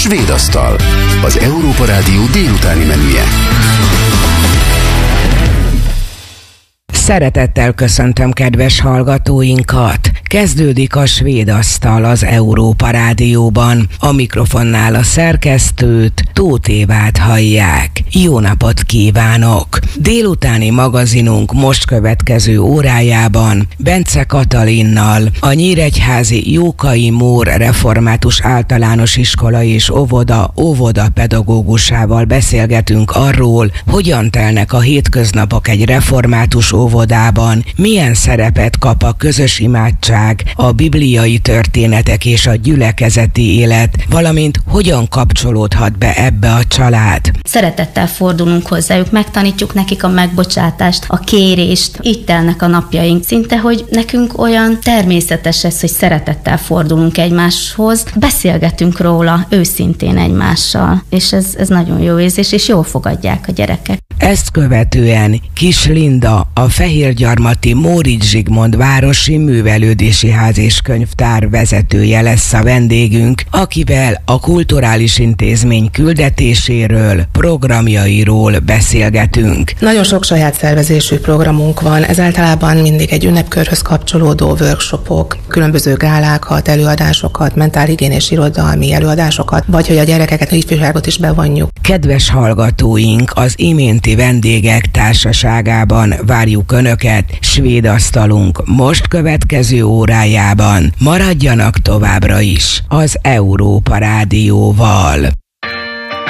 Svéd asztal, az Európa Rádió délutáni menüje. Szeretettel köszöntöm kedves hallgatóinkat! Kezdődik a Svéd asztal az Európa Rádióban. A mikrofonnál a szerkesztőt, Tóth Évát hallják. Jó napot kívánok! Délutáni magazinunk most következő órájában Bence Katalinnal, a nyíregyházi Jókai Mór Református Általános Iskola és óvoda pedagógusával beszélgetünk arról, hogyan telnek a hétköznapok egy református óvodában, milyen szerepet kap a közös imádság, a bibliai történetek és a gyülekezeti élet, valamint hogyan kapcsolódhat be ebbe a család. Szeretettel fordulunk hozzájuk, megtanítjuk nekik a megbocsátást, a kérést, így telnek a napjaink. Szinte, hogy nekünk olyan természetes ez, hogy szeretettel fordulunk egymáshoz, beszélgetünk róla őszintén egymással, és ez nagyon jó érzés, és jól fogadják a gyerekek. Ezt követően Kis Linda, a Fehérgyarmati Móricz Zsigmond Városi Művelődési Ház és Könyvtár vezetője lesz a vendégünk, akivel a kulturális intézmény küldetéséről, programjairól beszélgetünk. Nagyon sok saját szervezésű programunk van, ez általában mindig egy ünnepkörhöz kapcsolódó workshopok, különböző gálákat, előadásokat, mentálhigiénés irodalmi előadásokat, vagy hogy a gyerekeket, a ifjúságot is bevonjuk. Kedves hallgatóink, az iménti vendégek társaságában várjuk Önöket Svéd asztalunk most következő órájában. Maradjanak továbbra is az Európa Rádióval.